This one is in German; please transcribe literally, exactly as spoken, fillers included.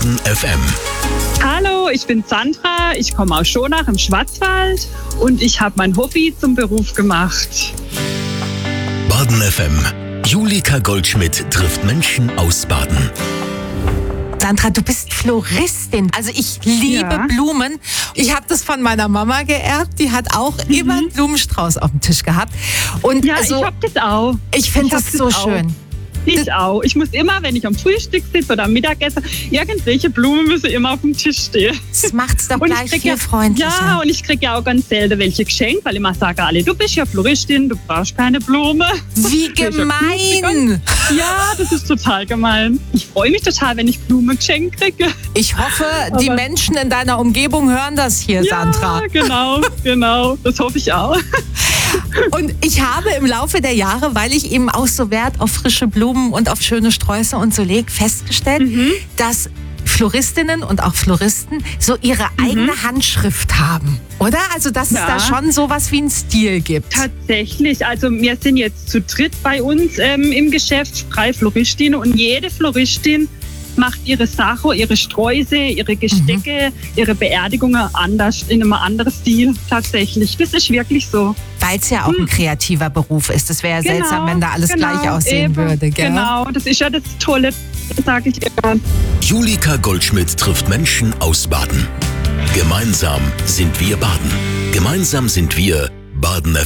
Baden F M. Hallo, ich bin Sandra, ich komme aus Schonach im Schwarzwald und ich habe mein Hobby zum Beruf gemacht. Baden F M. Julika Goldschmidt trifft Menschen aus Baden. Sandra, du bist Floristin. Also ich liebe Ja. Blumen. Ich habe das von meiner Mama geerbt. Die hat auch Mhm. immer einen Blumenstrauß auf dem Tisch gehabt. Und Ja, also, ich habe das auch. ich finde ich hab das das so auch. schön. Ich auch. Ich muss immer, wenn ich am Frühstück sitze oder am Mittagessen, irgendwelche Blumen müssen immer auf dem Tisch stehen. Das macht es doch Und ich gleich krieg viel ja, freundlicher. Ja, und ich kriege ja auch ganz selten welche geschenkt, weil immer sagen alle, du bist ja Floristin, du brauchst keine Blume. Wie Das ist ja gemein! Ja, das ist total gemein. Ich freue mich total, wenn ich Blumen geschenkt kriege. Ich hoffe, die Aber- Menschen in deiner Umgebung hören das hier, Sandra. Ja, genau, genau. Das hoffe ich auch. Und ich habe im Laufe der Jahre, weil ich eben auch so Wert auf frische Blumen und auf schöne Sträuße und so lege, festgestellt, Mhm. dass Floristinnen und auch Floristen so ihre eigene Handschrift haben. Oder? Also, dass Ja. es da schon sowas wie einen Stil gibt. Tatsächlich. Also wir sind jetzt zu dritt bei uns ähm, im Geschäft, drei Floristinnen, und jede Floristin macht ihre Sache, ihre Sträuße, ihre Gestecke, ihre Beerdigungen anders, in einem anderen Stil. Tatsächlich. Das ist wirklich so. Weil es ja auch ein kreativer Beruf ist. Es wäre ja seltsam, wenn da alles genau, gleich aussehen eben, würde. Gell? Genau, das ist ja das Tolle, sage ich immer. Julika Goldschmidt trifft Menschen aus Baden. Gemeinsam sind wir Baden. Gemeinsam sind wir Baden F M.